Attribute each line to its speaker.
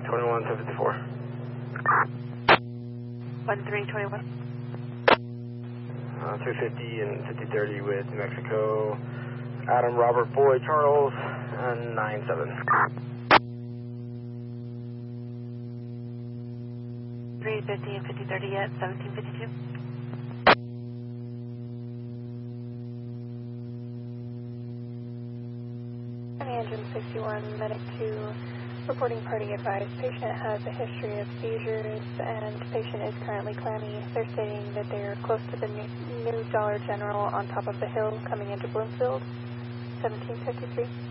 Speaker 1: 21, 1054.
Speaker 2: 1321.
Speaker 1: 350 and 5030 with New Mexico. Adam, Robert, Boy, Charles, and 97.
Speaker 2: 350 and 5030 at 1752.
Speaker 3: Engine 61, medic 2, reporting party advised. Patient has a history of seizures and patient is currently clammy. They're stating that they're close to the new Dollar General on top of the hill coming into Bloomfield, 1753.